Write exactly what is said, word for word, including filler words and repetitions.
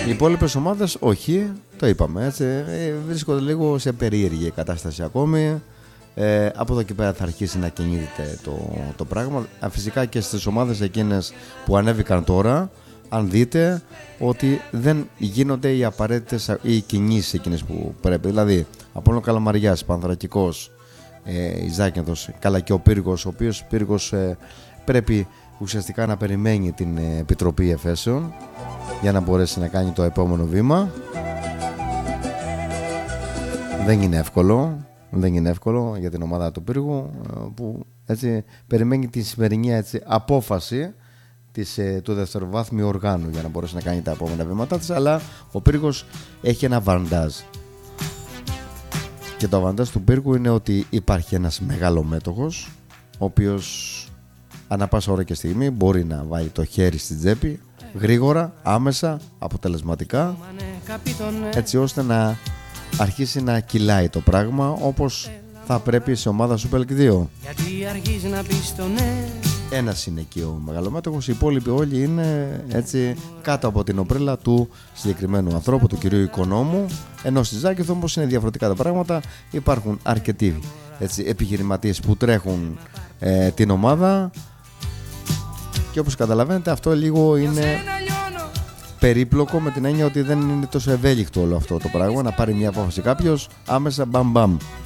Οι υπόλοιπες ομάδες όχι, το είπαμε έτσι, βρίσκονται λίγο σε περίεργη κατάσταση ακόμη. Ε, από εδώ και πέρα θα αρχίσει να κινείται το, το πράγμα. Φυσικά και στις ομάδες εκείνες που ανέβηκαν τώρα, αν δείτε ότι δεν γίνονται οι απαραίτητες οι κινήσεις εκείνες που πρέπει. Δηλαδή Απόλλων Καλαμαριάς, Πανθρακικός, ε, η Ζάκυνθος, καλά και ο Πύργος, ο οποίος Πύργος ε, πρέπει ουσιαστικά να περιμένει την ε, Επιτροπή Εφέσεων για να μπορέσει να κάνει το επόμενο βήμα. Δεν είναι εύκολο. Δεν είναι εύκολο για την ομάδα του Πύργου, που έτσι περιμένει τη σημερινή έτσι, απόφαση της, του δευτεροβάθμιου οργάνου για να μπορέσει να κάνει τα επόμενα βήματά της, αλλά ο Πύργος έχει ένα βαντάζ. Και το βαντάζ του Πύργου είναι ότι υπάρχει ένας μεγάλο μέτοχος, ο οποίος ανά πάσα ώρα και στιγμή μπορεί να βάλει το χέρι στην τσέπη γρήγορα, άμεσα, αποτελεσματικά, έτσι ώστε να αρχίσει να κυλάει το πράγμα όπως θα πρέπει σε ομάδα Super League δύο. Ένας είναι εκεί ο μεγαλομέτωχος, οι υπόλοιποι όλοι είναι έτσι κάτω από την ομπρέλα του συγκεκριμένου ανθρώπου, του κυρίου Οικονόμου, ενώ στη Ζάκυνθο όμως είναι διαφορετικά τα πράγματα. Υπάρχουν αρκετοί έτσι, επιχειρηματίες που τρέχουν ε, την ομάδα και όπως καταλαβαίνετε αυτό λίγο είναι περίπλοκο, με την έννοια ότι δεν είναι τόσο ευέλικτο όλο αυτό το πράγμα να πάρει μια απόφαση κάποιος άμεσα μπαμ μπαμ.